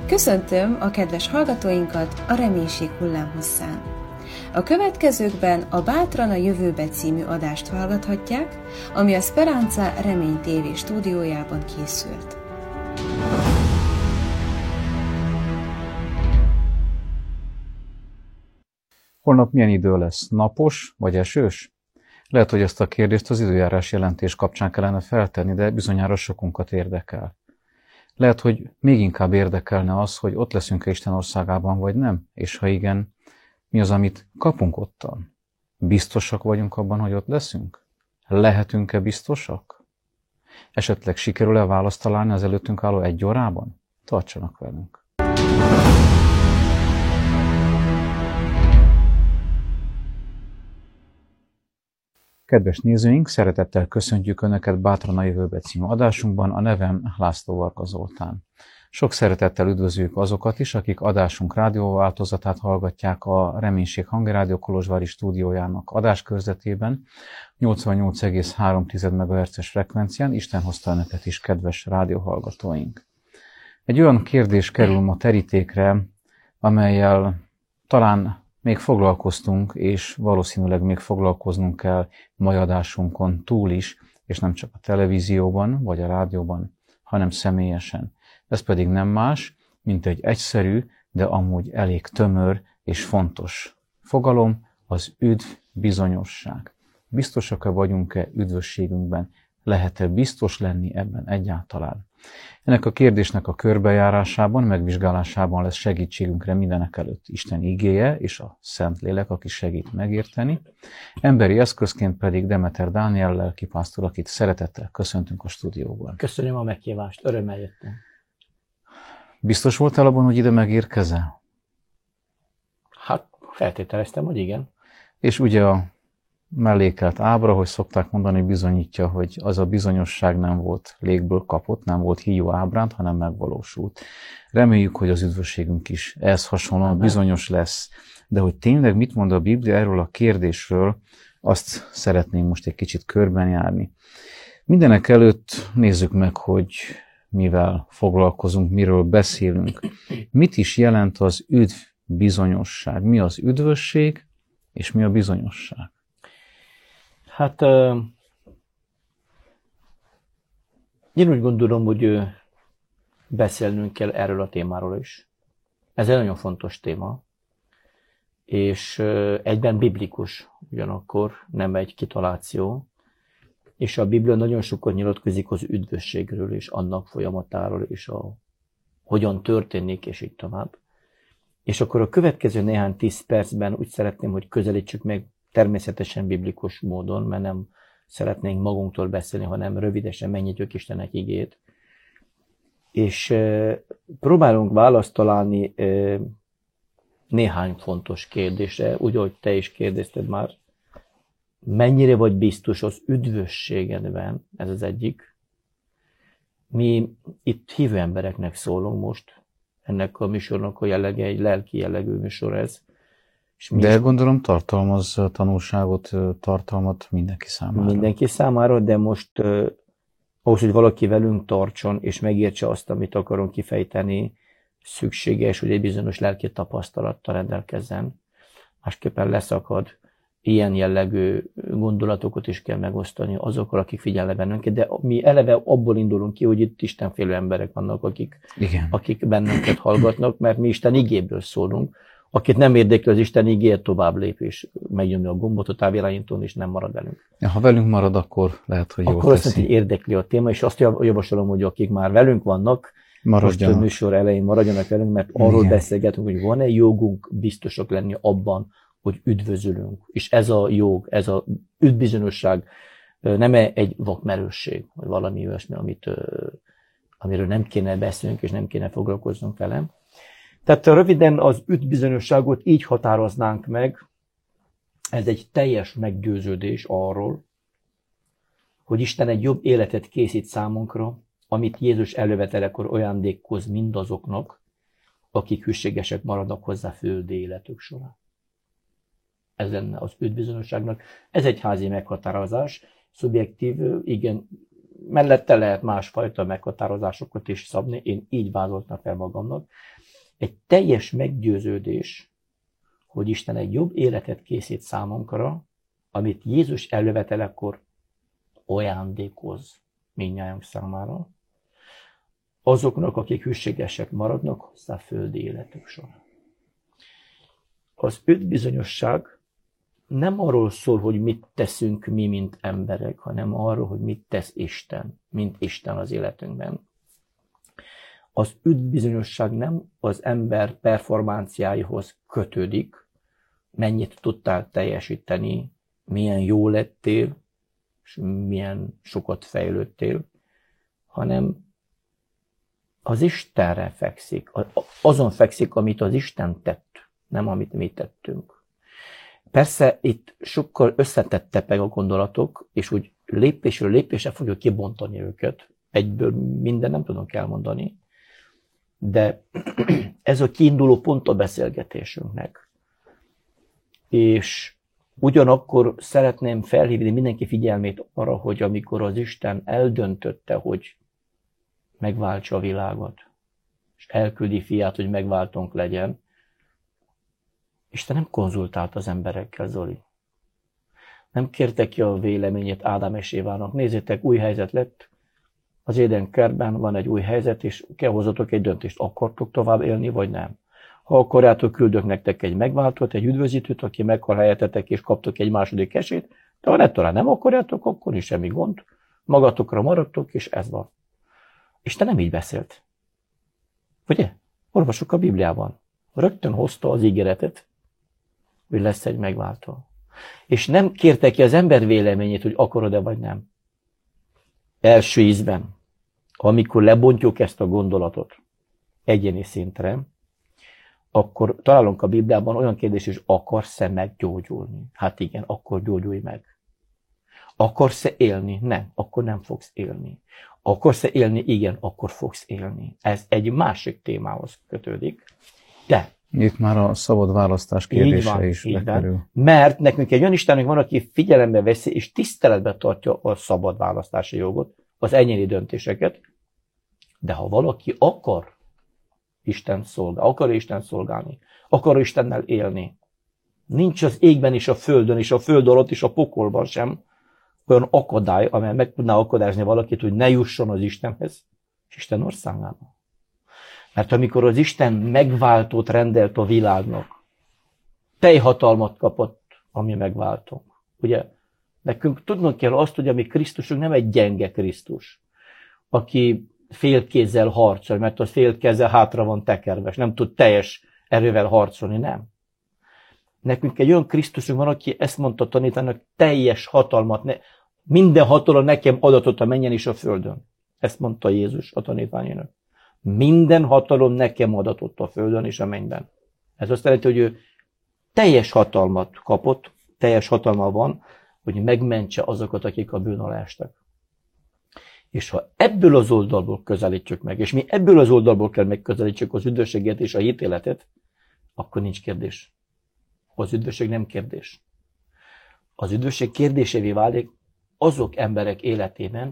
Köszöntöm a kedves hallgatóinkat a Reménység hullámhosszán. A következőkben a Bátran a jövőbe című adást hallgathatják, ami a Speranza Remény TV stúdiójában készült. Holnap milyen idő lesz? Napos vagy esős? Lehet, hogy ezt a kérdést az időjárás jelentés kapcsán kellene feltenni, de bizonyára sokunkat érdekel. Lehet, hogy még inkább érdekelne az, hogy ott leszünk-e Isten országában, vagy nem, és ha igen, mi az, amit kapunk ottan? Biztosak vagyunk abban, hogy ott leszünk? Lehetünk-e biztosak? Esetleg sikerül-e választ találni az előttünk álló 1 órában? Tartsanak velünk! Kedves nézőink, szeretettel köszöntjük Önöket Bátran a jövőbe című adásunkban, a nevem László Varga Zoltán. Sok szeretettel üdvözlük azokat is, akik adásunk rádióváltozatát hallgatják a Reménység Hangrádió Kolozsvári stúdiójának adáskörzetében, 88,3 MHz-es frekvencián. Isten hozta Önöket is, kedves rádióhallgatóink. Egy olyan kérdés kerül ma terítékre, amellyel talán még foglalkoztunk, és valószínűleg még foglalkoznunk kell mai adásunkon túl is, és nem csak a televízióban vagy a rádióban, hanem személyesen. Ez pedig nem más, mint egy egyszerű, de amúgy elég tömör és fontos fogalom, az üdv bizonyosság. Biztosak-e vagyunk-e üdvösségünkben? Lehet-e biztos lenni ebben egyáltalán? Ennek a kérdésnek a körbejárásában, megvizsgálásában lesz segítségünkre mindenek előtt Isten igéje és a Szentlélek, aki segít megérteni. Emberi eszközként pedig Demeter Dániel lelkipásztor, akit szeretettel köszöntünk a stúdióban. Köszönöm a meghívást, örömmel jöttem. Biztos voltál abban, hogy ide megérkezel? Hát feltételeztem, hogy igen. És ugye a mellékelt ábra, hogy szokták mondani, bizonyítja, hogy az a bizonyosság nem volt légből kapott, nem volt híjú ábránt, hanem megvalósult. Reméljük, hogy az üdvösségünk is ehhez hasonlóan bizonyos lesz. De hogy tényleg mit mond a Biblia erről a kérdésről, azt szeretném most egy kicsit körben járni. Mindenek előtt nézzük meg, hogy mivel foglalkozunk, miről beszélünk. Mit is jelent az üdv bizonyosság? Mi az üdvösség, és mi a bizonyosság? Hát én úgy gondolom, hogy beszélnünk kell erről a témáról is. Ez egy nagyon fontos téma, és egyben biblikus, ugyanakkor nem egy kitaláció, és a Biblia nagyon sokat nyilatkozik az üdvösségről, és annak folyamatáról, és hogyan történik, és így tovább. És akkor a következő néhány 10 percben úgy szeretném, hogy közelítsük meg természetesen biblikus módon, mert nem szeretnénk magunktól beszélni, hanem rövidesen megnyitjuk Istennek igét. És próbálunk választ találni néhány fontos kérdésre, úgy, ahogy te is kérdezted már. Mennyire vagy biztos az üdvösségedben? Ez az egyik. Mi itt hívő embereknek szólunk most. Ennek a műsornak a jellege egy lelki jellegű műsor ez. De gondolom tartalmaz tanulságot, tartalmat mindenki számára. Mindenki számára, de most ahhoz, hogy valaki velünk tartson, és megértse azt, amit akarunk kifejteni, szükséges, hogy egy bizonyos lelki tapasztalattal rendelkezzen. Másképpen leszakad. Ilyen jellegű gondolatokat is kell megosztani azokkal, akik figyelnek bennünket, de mi eleve abból indulunk ki, hogy itt istenfélő emberek vannak, akik bennünket hallgatnak, mert mi Isten igéből szólunk. Akit nem érdekli az Isten igéje, tovább lép, és megnyomja a gombot a távirányítón, és nem marad velünk. Ja, ha velünk marad, akkor lehet, hogy jól akkor teszi. Akkor azt mondja, hogy érdekli a téma, és azt javasolom, hogy akik már velünk vannak, maradjanak. Most a műsor elején maradjanak velünk, mert arról beszélgetünk, hogy van-e jogunk biztosak lenni abban, hogy üdvözülünk. És ez a jog, ez a üdvbizonyosság nem egy vakmerősség, vagy valami olyasmi, amiről nem kéne beszélnünk, és nem kéne foglalkoznunk vele. Tehát röviden az üdvbizonyosságot így határoznánk meg, ez egy teljes meggyőződés arról, hogy Isten egy jobb életet készít számunkra, amit Jézus elővetelekor ajándékoz mindazoknak, akik hűségesek maradnak hozzá földi életük során. Ez lenne az üdvbizonyosságnak. Ez egy házi meghatározás, szubjektív, igen, mellette lehet másfajta meghatározásokat is szabni, én így vázoltam fel magamnak. Egy teljes meggyőződés, hogy Isten egy jobb életet készít számunkra, amit Jézus elővetelekor ajándékoz mindnyájunk számára, azoknak, akik hűségesek maradnak hozzá földi életük során. Az ötbizonyosság nem arról szól, hogy mit teszünk mi, mint emberek, hanem arról, hogy mit tesz Isten, mint Isten az életünkben. Az ötbizonyosság nem az ember performanciáihoz kötődik, mennyit tudtál teljesíteni, milyen jó lettél, és milyen sokat fejlődtél, hanem az Istenre fekszik, azon fekszik, amit az Isten tett, nem amit mi tettünk. Persze itt sokkal összetettebbek a gondolatok, és úgy lépésről lépésre fogjuk kibontani őket. Egyből minden nem tudunk elmondani, de ez a kiinduló pont a beszélgetésünknek. És ugyanakkor szeretném felhívni mindenki figyelmét arra, hogy amikor az Isten eldöntötte, hogy megváltsa a világot, és elküldi fiát, hogy megváltónk legyen, Isten nem konzultált az emberekkel, Zoli. Nem kérte ki a véleményét Ádám és Évának. Nézzétek, új helyzet lett. Az Édenkertben van egy új helyzet, és kell hozzatok egy döntést. Akartok tovább élni, vagy nem? Ha akarjátok, küldök nektek egy megváltót, egy üdvözítőt, aki meghal helyettetek, és kaptok egy második esélyt. De ha talán nem akarjátok, akkor is semmi gond. Magatokra maradtok, és ez van. Isten nem így beszélt. Ugye? Olvassuk a Bibliában. Rögtön hozta az ígéretet, hogy lesz egy megváltó. És nem kérte ki az ember véleményét, hogy akarod-e vagy nem. Első ízben, amikor lebontjuk ezt a gondolatot egyéni szintre, akkor találunk a Bibliában olyan kérdés is, akarsz-e meggyógyulni? Hát igen, akkor gyógyulj meg. Akarsz-e élni? Nem, akkor nem fogsz élni. Akarsz-e élni? Igen, akkor fogsz élni. Ez egy másik témához kötődik, de itt már a szabad választás kérdése is bekerül. Mert nekünk egy olyan Istenünk van, aki figyelembe veszi és tiszteletbe tartja a szabad választási jogot, az egyéni döntéseket, de ha valaki akar Isten szolgálni, akar Istennel élni, nincs az égben és a föld alatt és a pokolban sem olyan akadály, amely meg tudná akadályozni valakit, hogy ne jusson az Istenhez és Isten országába. Mert amikor az Isten megváltót rendelt a világnak, teljhatalmat kapott a mi megváltónk. Ugye, nekünk tudnunk kell azt, hogy a mi Krisztusunk nem egy gyenge Krisztus, aki félkézzel harcol, mert az félkézzel hátra van tekerve, és nem tud teljes erővel harcolni, nem. Nekünk egy olyan Krisztusunk van, aki ezt mondta tanítanak, teljes hatalmat, minden hatalom nekem adatot a mennyen és a földön. Ezt mondta Jézus a tanítványainak. Minden hatalom nekem adatott a földön és a mennyben. Ez azt jelenti, hogy ő teljes hatalmat kapott, teljes hatalma van, hogy megmentse azokat, akik a bűn alá estek. És ha ebből az oldalból közelítjük meg, és mi ebből az oldalból kell megközelítsük az üdvösséget és a ítéletet, akkor nincs kérdés. Az üdvösség nem kérdés. Az üdvösség kérdésévé válik azok emberek életében,